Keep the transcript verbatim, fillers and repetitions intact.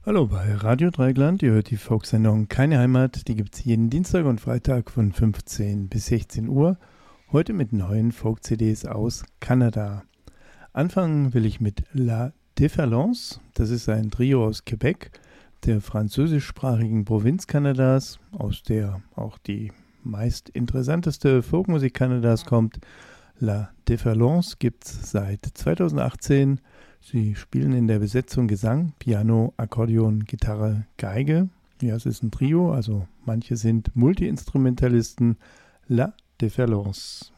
Hallo bei Radio Dreieckland, ihr hört die Folksendung Keine Heimat, die gibt es jeden Dienstag und Freitag von fünfzehn bis sechzehn Uhr, heute mit neuen Folk-C Ds aus Kanada. Anfangen will ich mit La Déferlance, das ist ein Trio aus Quebec, der französischsprachigen Provinz Kanadas, aus der auch die meist interessanteste Folkmusik Kanadas kommt. La Déferlance gibt es seit zweitausendachtzehn. Sie spielen in der Besetzung Gesang, Piano, Akkordeon, Gitarre, Geige. Ja, es ist ein Trio, also manche sind Multi-Instrumentalisten. La Déferlance.